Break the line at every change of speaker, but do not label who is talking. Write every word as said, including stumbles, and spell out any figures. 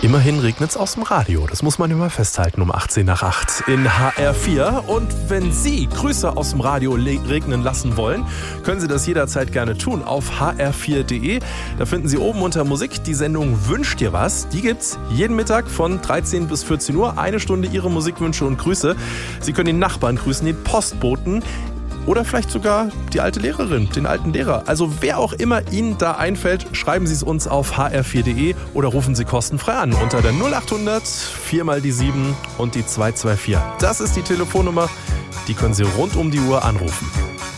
Immerhin regnet's aus dem Radio. Das muss man immer festhalten um achtzehn nach acht in H R vier. Und wenn Sie Grüße aus dem Radio regnen lassen wollen, können Sie das jederzeit gerne tun auf h r vier punkt d e. Da finden Sie oben unter Musik die Sendung Wünsch dir was. Die gibt's jeden Mittag von dreizehn bis vierzehn Uhr. Eine Stunde Ihre Musikwünsche und Grüße. Sie können den Nachbarn grüßen, den Postboten. Oder vielleicht sogar die alte Lehrerin, den alten Lehrer. Also wer auch immer Ihnen da einfällt, schreiben Sie es uns auf h r vier punkt d e oder rufen Sie kostenfrei an unter der null acht hundert vier mal die sieben und die zwei zwei vier. Das ist die Telefonnummer, die können Sie rund um die Uhr anrufen.